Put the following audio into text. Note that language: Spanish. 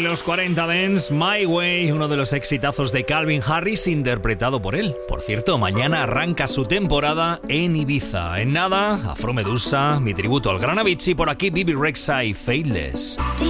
los 40 Dance, My Way, uno de los exitazos de Calvin Harris interpretado por él. Por cierto, mañana arranca su temporada en Ibiza. En nada, Afro Medusa, mi tributo al gran Avicii, por aquí Bibi Rexha y Faithless.